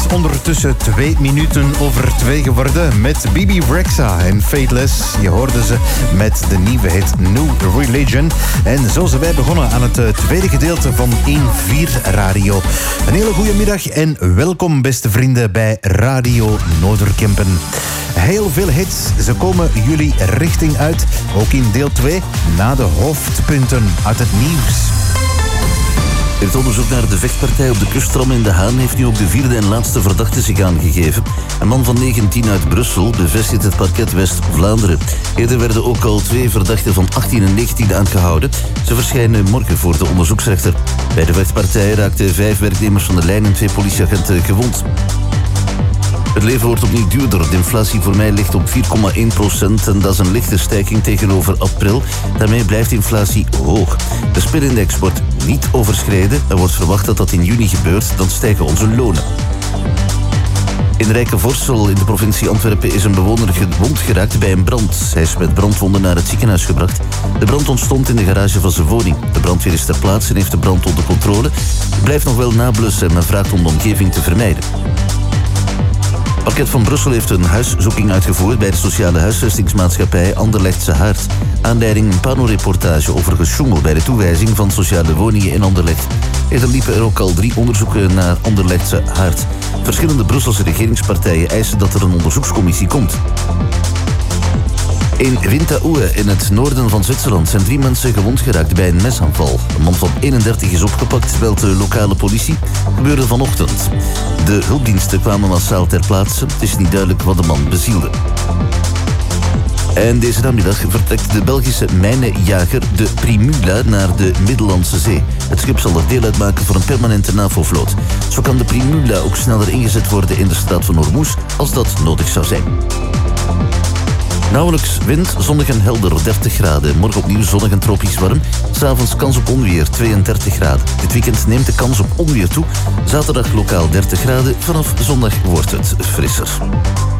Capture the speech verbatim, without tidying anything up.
ondertussen twee minuten over twee geworden met Bibi Rexha en Fateless. Je hoorde ze met de nieuwe hit New Religion. En zo zijn wij begonnen aan het tweede gedeelte van één vier Radio. Een hele goede middag en welkom beste vrienden bij Radio Noorderkempen. Heel veel hits, ze komen jullie richting uit. Ook in deel twee, na de hoofdpunten uit het nieuws. Het onderzoek naar de vechtpartij op de kusttram in De Haan heeft nu ook de vierde en laatste verdachte zich aangegeven. Een man van negentien uit Brussel bevestigt het parket West-Vlaanderen. Eerder werden ook al twee verdachten van achttien en negentien aangehouden. Ze verschijnen morgen voor de onderzoeksrechter. Bij de vechtpartij raakten vijf werknemers van de lijn en twee politieagenten gewond. Het leven wordt opnieuw duurder. De inflatie voor mei ligt op vier komma één procent en dat is een lichte stijging tegenover april. Daarmee blijft inflatie hoog. De spirindex wordt niet overschreden. Er wordt verwacht dat dat in juni gebeurt. Dan stijgen onze lonen. In Rijkenvorsel in de provincie Antwerpen is een bewoner gewond geraakt bij een brand. Hij is met brandwonden naar het ziekenhuis gebracht. De brand ontstond in de garage van zijn woning. De brandweer is ter plaatse en heeft de brand onder controle. Het blijft nog wel nablussen, maar vraagt om de omgeving te vermijden. Het parket van Brussel heeft een huiszoeking uitgevoerd bij de sociale huisvestingsmaatschappij Anderlechtse Haard. Aanleiding een panoreportage over gesjoemel bij de toewijzing van sociale woningen in Anderlecht. Eerder liepen er ook al drie onderzoeken naar Anderlechtse Haard. Verschillende Brusselse regeringspartijen eisen dat er een onderzoekscommissie komt. In Winterthur in het noorden van Zwitserland zijn drie mensen gewond geraakt bij een mesaanval. Een man van eenendertig is opgepakt, meldt de lokale politie. Gebeurde vanochtend. De hulpdiensten kwamen massaal ter plaatse. Het is niet duidelijk wat de man bezielde. En deze namiddag vertrekt de Belgische mijnenjager de Primula naar de Middellandse Zee. Het schip zal er deel uitmaken voor een permanente NAVO-vloot. Zo kan de Primula ook sneller ingezet worden in de straat van Hormuz als dat nodig zou zijn. Nauwelijks wind, zonnig en helder, dertig graden. Morgen opnieuw zonnig en tropisch warm. 'S Avonds kans op onweer, tweeëndertig graden. Dit weekend neemt de kans op onweer toe. Zaterdag lokaal dertig graden. Vanaf zondag wordt het frisser.